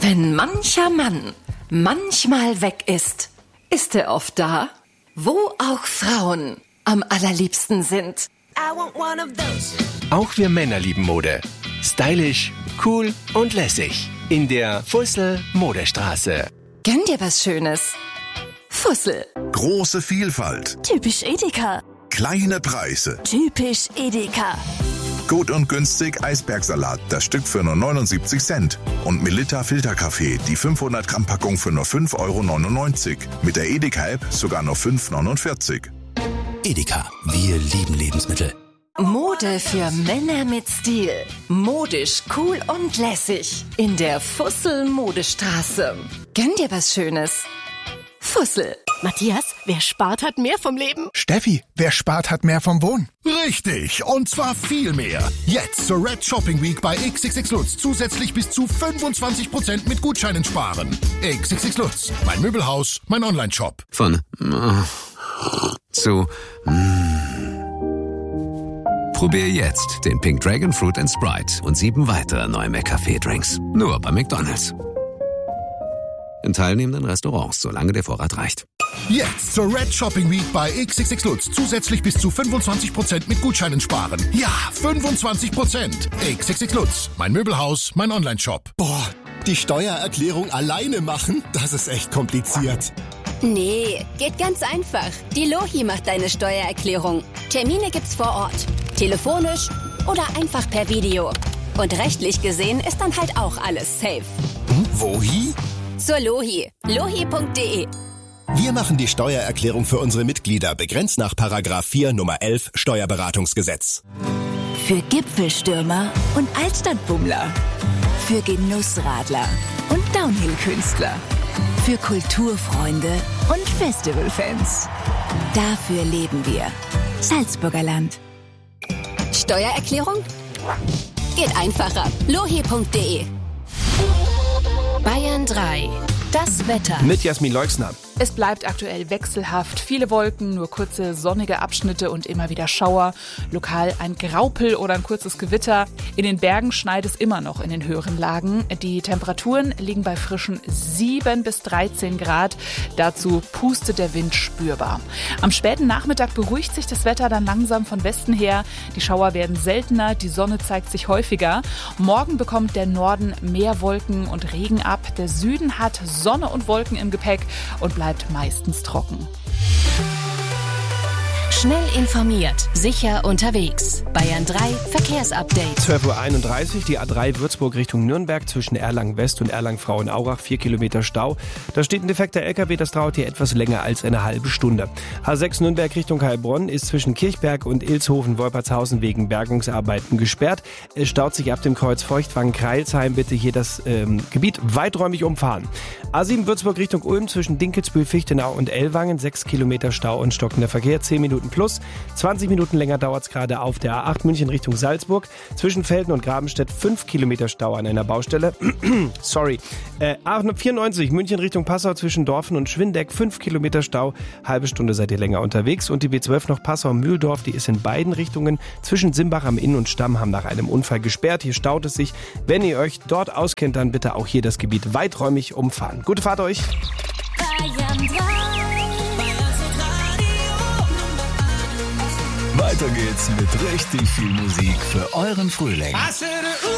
Wenn mancher Mann manchmal weg ist, ist er oft da, wo auch Frauen am allerliebsten sind. Auch wir Männer lieben Mode. Stylisch, cool und lässig. In der Fussel Modestraße. Gönn dir was Schönes. Fussel. Große Vielfalt. Typisch Edeka. Kleine Preise. Typisch Edeka. Gut und günstig Eisbergsalat, das Stück für nur 79 Cent. Und Melitta Filterkaffee, die 500 Gramm Packung für nur 5,99 €. Mit der Edeka-App sogar nur 5,49 €. Edeka, wir lieben Lebensmittel. Mode für Männer mit Stil. Modisch, cool und lässig. In der Fussel Modestraße. Gönn dir was Schönes. Fussel. Matthias, wer spart, hat mehr vom Leben. Steffi, wer spart, hat mehr vom Wohnen. Richtig, und zwar viel mehr. Jetzt zur Red Shopping Week bei XXX Lutz zusätzlich bis zu 25% mit Gutscheinen sparen. XXX Lutz, mein Möbelhaus, mein Online-Shop. Von zu Probier jetzt den Pink Dragon Fruit & Sprite und 7 weitere neue McCafé-Drinks. Nur bei McDonald's. In teilnehmenden Restaurants, solange der Vorrat reicht. Jetzt zur Red Shopping Week bei XXX Lutz zusätzlich bis zu 25% mit Gutscheinen sparen. Ja, 25%. XXX Lutz, mein Möbelhaus, mein Online-Shop. Boah, die Steuererklärung alleine machen, das ist echt kompliziert. Nee, geht ganz einfach. Die Lohi macht deine Steuererklärung. Termine gibt's vor Ort, telefonisch oder einfach per Video. Und rechtlich gesehen ist dann halt auch alles safe. Wohi? Zur Lohi. Lohi.de. Wir machen die Steuererklärung für unsere Mitglieder, begrenzt nach § 4 Nummer 11 Steuerberatungsgesetz. Für Gipfelstürmer und Altstadtbummler. Für Genussradler und Downhill-Künstler. Für Kulturfreunde und Festivalfans. Dafür leben wir. Salzburger Land. Steuererklärung? Geht einfacher. Lohi.de. Bayern 3. Das Wetter. Mit Jasmin Leuxner. Es bleibt aktuell wechselhaft. Viele Wolken, nur kurze sonnige Abschnitte und immer wieder Schauer. Lokal ein Graupel oder ein kurzes Gewitter. In den Bergen schneit es immer noch in den höheren Lagen. Die Temperaturen liegen bei frischen 7 bis 13 Grad. Dazu pustet der Wind spürbar. Am späten Nachmittag beruhigt sich das Wetter dann langsam von Westen her. Die Schauer werden seltener, die Sonne zeigt sich häufiger. Morgen bekommt der Norden mehr Wolken und Regen ab. Der Süden hat Sonne und Wolken im Gepäck und bleibt meistens trocken. Schnell informiert, sicher unterwegs. Bayern 3 Verkehrsupdate. 12:31 Uhr, die A3 Würzburg Richtung Nürnberg zwischen Erlangen West und Erlangen-Frauenaurach, 4 Kilometer Stau. Da steht ein defekter LKW, das dauert hier etwas länger als eine halbe Stunde. H6 Nürnberg Richtung Heilbronn ist zwischen Kirchberg und Ilshofen-Wolpertshausen wegen Bergungsarbeiten gesperrt. Es staut sich ab dem Kreuz Feuchtwangen-Kreilsheim. Bitte hier das Gebiet weiträumig umfahren. A7 Würzburg Richtung Ulm zwischen Dinkelsbühl, Fichtenau und Ellwangen, 6 Kilometer Stau und stockender Verkehr, 10 Minuten plus. 20 Minuten länger dauert es gerade auf der A8 München Richtung Salzburg. Zwischen Velden und Grabenstedt 5 Kilometer Stau an einer Baustelle. Sorry. A94 München Richtung Passau zwischen Dorfen und Schwindeck 5 Kilometer Stau. Halbe Stunde seid ihr länger unterwegs. Und die B12 noch Passau-Mühldorf, die ist in beiden Richtungen zwischen Simbach am Inn und Stammham nach einem Unfall gesperrt. Hier staut es sich. Wenn ihr euch dort auskennt, dann bitte auch hier das Gebiet weiträumig umfahren. Gute Fahrt euch. Weiter geht's mit richtig viel Musik für euren Frühling.